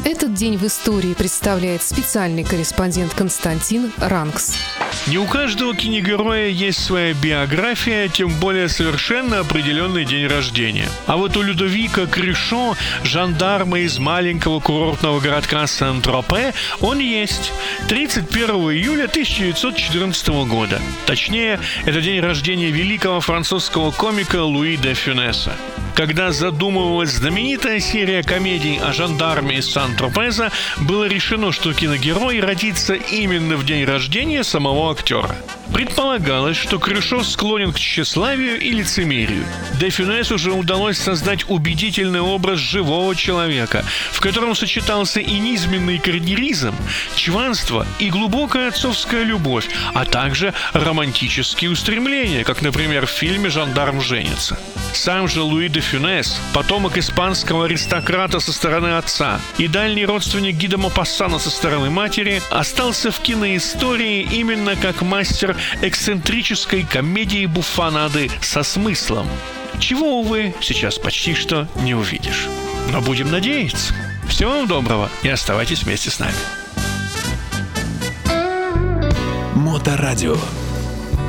Этот день в истории представляет специальный корреспондент Константин Ранкс. Не у каждого киногероя есть своя биография, тем более совершенно определенный день рождения. А вот у Людовика Крюшо, жандарма из маленького курортного городка Сен-Тропе, он есть. 31 июля 1914 года. Точнее, это день рождения великого французского комика Луи де Фюнеса. Когда задумывалась знаменитая серия комедий о жандарме из Сан-Тропеза, было решено, что киногерой родится именно в день рождения самого актера. Предполагалось, что Крюшо склонен к тщеславию и лицемерию. Де Фюнесу уже удалось создать убедительный образ живого человека, в котором сочетался и низменный карьеризм, чванство и глубокая отцовская любовь, а также романтические устремления, как, например, в фильме «Жандарм женится». Сам же Луи де Фюнес, потомок испанского аристократа со стороны отца и дальний родственник Ги де Мопассана со стороны матери, остался в киноистории именно как мастер эксцентрической комедии-буфонады со смыслом, чего, увы, сейчас почти что не увидишь. Но будем надеяться. Всего вам доброго и оставайтесь вместе с нами. Моторадио.